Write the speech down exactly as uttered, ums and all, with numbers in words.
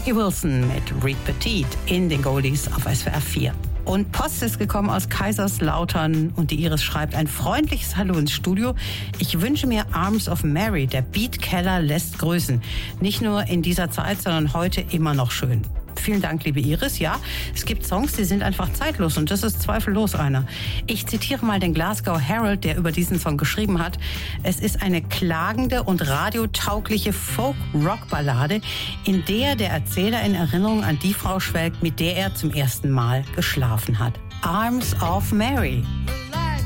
Jackie Wilson mit Reed Petit in den Goldies auf S W R vier. Und Post ist gekommen aus Kaiserslautern und die Iris schreibt: Ein freundliches Hallo ins Studio. Ich wünsche mir Arms of Mary. Der Beatkeller lässt grüßen. Nicht nur in dieser Zeit, sondern heute immer noch schön. Vielen Dank, liebe Iris. Ja, es gibt Songs, die sind einfach zeitlos und das ist zweifellos einer. Ich zitiere mal den Glasgow Herald, der über diesen Song geschrieben hat: Es ist eine klagende und radiotaugliche Folk-Rock-Ballade, in der der Erzähler in Erinnerung an die Frau schwelgt, mit der er zum ersten Mal geschlafen hat. Arms of Mary.